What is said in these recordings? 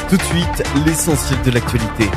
Tout de suite, l'essentiel de l'actualité.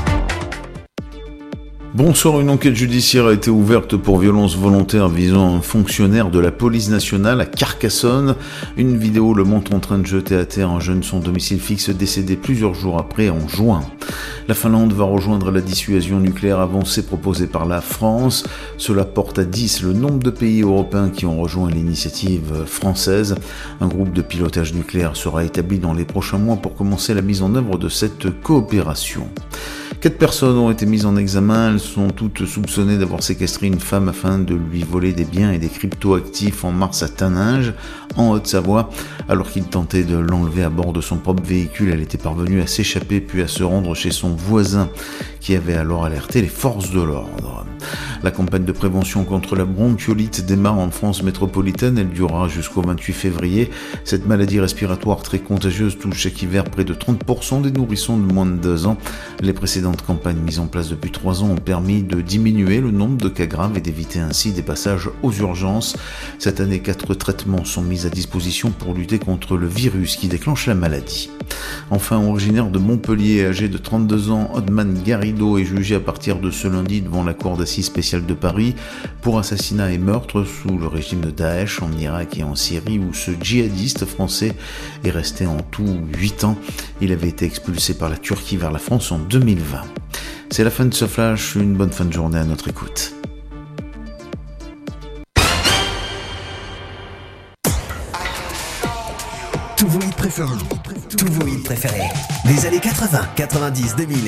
Bonsoir, une enquête judiciaire a été ouverte pour violence volontaire visant un fonctionnaire de la police nationale à Carcassonne. Une vidéo le montre en train de jeter à terre un jeune sans domicile fixe décédé plusieurs jours après en juin. La Finlande va rejoindre la dissuasion nucléaire avancée proposée par la France. Cela porte à 10 le nombre de pays européens qui ont rejoint l'initiative française. Un groupe de pilotage nucléaire sera établi dans les prochains mois pour commencer la mise en œuvre de cette coopération. 4 personnes ont été mises en examen. Elles sont toutes soupçonnées d'avoir séquestré une femme afin de lui voler des biens et des crypto-actifs en mars à Taninges, en Haute-Savoie. Alors qu'il tentait de l'enlever à bord de son propre véhicule, elle était parvenue à s'échapper puis à se rendre chez son voisin qui avait alors alerté les forces de l'ordre. La campagne de prévention contre la bronchiolite démarre en France métropolitaine. Elle durera jusqu'au 28 février. Cette maladie respiratoire très contagieuse touche chaque hiver près de 30% des nourrissons de moins de 2 ans. Les précédentes campagnes mises en place depuis 3 ans ont permis de diminuer le nombre de cas graves et d'éviter ainsi des passages aux urgences. Cette année, 4 traitements sont mis à disposition pour lutter contre le virus qui déclenche la maladie. Enfin, originaire de Montpellier, âgé de 32 ans, Odman Garrido est jugé à partir de ce lundi devant la cour d'assises spéciale de Paris pour assassinat et meurtre sous le régime de Daesh en Irak et en Syrie, où ce djihadiste français est resté en tout 8 ans. Il avait été expulsé par la Turquie vers la France en 2020. C'est la fin de ce flash, une bonne fin de journée à notre écoute. Tous vos hits préférés. Des années 80, 90, 2000